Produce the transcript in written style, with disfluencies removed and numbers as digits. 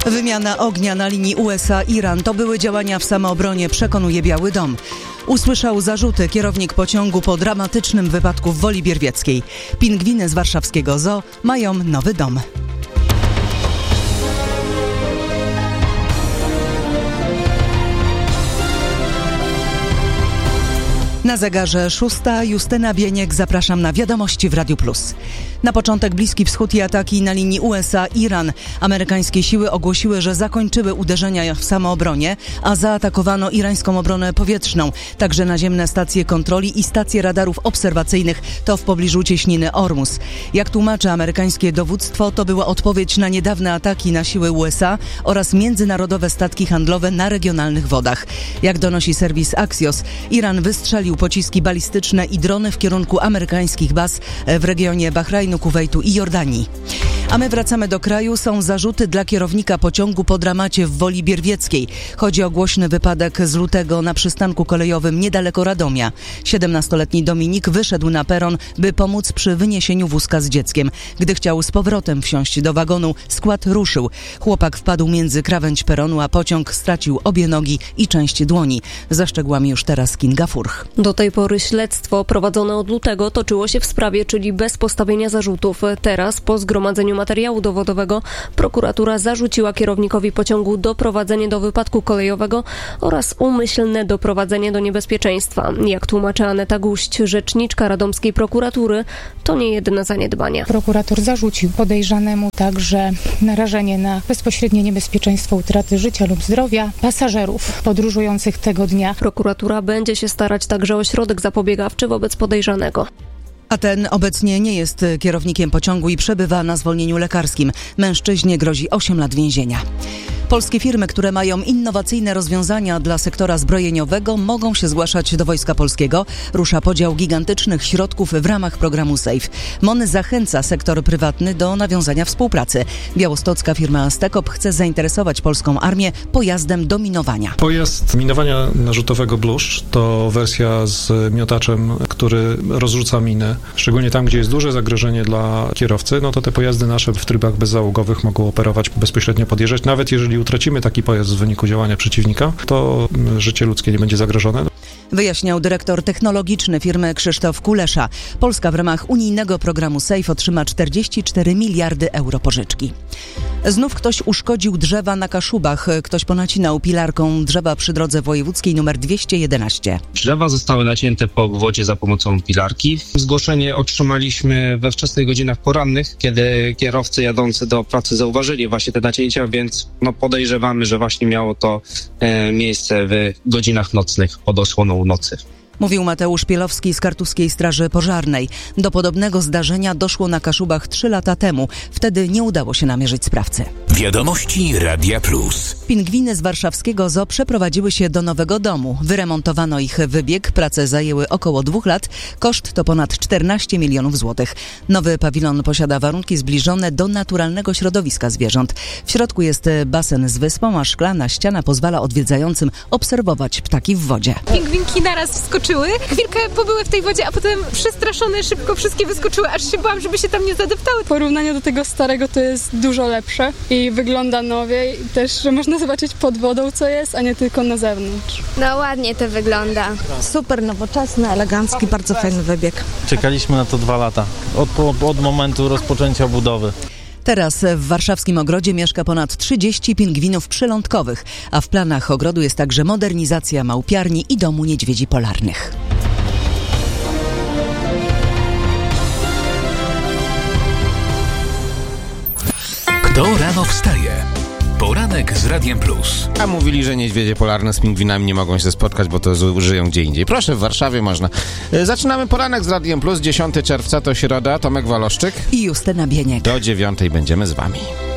Wymiana ognia na linii USA-Iran to były działania w samoobronie, przekonuje Biały Dom. Usłyszał zarzuty kierownik pociągu po dramatycznym wypadku w Woli Bierwieckiej. Pingwiny z warszawskiego zoo mają nowy dom. Na zegarze 6. Justyna Bieniek, zapraszam na wiadomości w Radiu Plus. Na początek Bliski Wschód i ataki na linii USA-Iran. Amerykańskie siły ogłosiły, że zakończyły uderzenia w samoobronie, a zaatakowano irańską obronę powietrzną. Także naziemne stacje kontroli i stacje radarów obserwacyjnych to w pobliżu cieśniny Ormus. Jak tłumaczy amerykańskie dowództwo, to była odpowiedź na niedawne ataki na siły USA oraz międzynarodowe statki handlowe na regionalnych wodach. Jak donosi serwis Axios, Iran wystrzelił pociski balistyczne i drony w kierunku amerykańskich baz w regionie Bahrajnu, Kuwejtu i Jordanii. A my wracamy do kraju. Są zarzuty dla kierownika pociągu po dramacie w Woli Bierwieckiej. Chodzi o głośny wypadek z lutego na przystanku kolejowym niedaleko Radomia. 17-letni Dominik wyszedł na peron, by pomóc przy wyniesieniu wózka z dzieckiem. Gdy chciał z powrotem wsiąść do wagonu, skład ruszył. Chłopak wpadł między krawędź peronu, a pociąg stracił obie nogi i część dłoni. Za szczegółami już teraz Kinga Furch. Do tej pory śledztwo prowadzone od lutego toczyło się w sprawie, czyli bez postawienia zarzutów. Teraz, po zgromadzeniu materiału dowodowego, prokuratura zarzuciła kierownikowi pociągu doprowadzenie do wypadku kolejowego oraz umyślne doprowadzenie do niebezpieczeństwa. Jak tłumaczy Aneta Guść, rzeczniczka radomskiej prokuratury, to nie jedyne zaniedbania. Prokurator zarzucił podejrzanemu także narażenie na bezpośrednie niebezpieczeństwo utraty życia lub zdrowia pasażerów podróżujących tego dnia. Prokuratura będzie się starać także o środek zapobiegawczy wobec podejrzanego. A ten obecnie nie jest kierownikiem pociągu i przebywa na zwolnieniu lekarskim. Mężczyźnie grozi 8 lat więzienia. Polskie firmy, które mają innowacyjne rozwiązania dla sektora zbrojeniowego, mogą się zgłaszać do Wojska Polskiego. Rusza podział gigantycznych środków w ramach programu SAFE. MON zachęca sektor prywatny do nawiązania współpracy. Białostocka firma Stekop chce zainteresować polską armię pojazdem do minowania. Pojazd minowania narzutowego Bluszcz to wersja z miotaczem, który rozrzuca miny. Szczególnie tam, gdzie jest duże zagrożenie dla kierowcy, no to te pojazdy nasze w trybach bezzałogowych mogą operować, bezpośrednio podjeżdżać. Nawet jeżeli utracimy taki pojazd w wyniku działania przeciwnika, to życie ludzkie nie będzie zagrożone. Wyjaśniał dyrektor technologiczny firmy Krzysztof Kulesza. Polska w ramach unijnego programu SAFE otrzyma 44 miliardy euro pożyczki. Znów ktoś uszkodził drzewa na Kaszubach. Ktoś ponacinał pilarką drzewa przy drodze wojewódzkiej nr 211. Drzewa zostały nacięte po obwodzie za pomocą pilarki. Zgłoszenie otrzymaliśmy we wczesnych godzinach porannych, kiedy kierowcy jadący do pracy zauważyli właśnie te nacięcia, więc podejrzewamy, że właśnie miało to miejsce w godzinach nocnych pod osłoną nocy. Mówił Mateusz Pielowski z Kartuskiej Straży Pożarnej. Do podobnego zdarzenia doszło na Kaszubach 3 lata temu. Wtedy nie udało się namierzyć sprawcy. Wiadomości Radia Plus. Pingwiny z warszawskiego zoo przeprowadziły się do nowego domu. Wyremontowano ich wybieg. Prace zajęły około 2 lat. Koszt to ponad 14 milionów złotych. Nowy pawilon posiada warunki zbliżone do naturalnego środowiska zwierząt. W środku jest basen z wyspą, a szklana ściana pozwala odwiedzającym obserwować ptaki w wodzie. Pingwinki naraz wskoczyły. Chwilkę pobyły w tej wodzie, a potem przestraszone szybko wszystkie wyskoczyły, aż się bałam, żeby się tam nie zadeptały. W porównaniu do tego starego to jest dużo lepsze i wygląda nowiej. Też, że można zobaczyć pod wodą, co jest, a nie tylko na zewnątrz. No ładnie to wygląda. Super nowoczesny, elegancki, bardzo fajny wybieg. Czekaliśmy na to 2 lata, od momentu rozpoczęcia budowy. Teraz w warszawskim ogrodzie mieszka ponad 30 pingwinów przylądkowych, a w planach ogrodu jest także modernizacja małpiarni i domu niedźwiedzi polarnych. Kto rano wstaje? Poranek z Radiem Plus. A mówili, że niedźwiedzie polarne z pingwinami nie mogą się spotkać, bo to żyją gdzie indziej. Proszę, w Warszawie można. Zaczynamy poranek z Radiem Plus. 10 czerwca to środa. Tomek Waloszczyk i Justyna Bieniek. Do 9 będziemy z wami.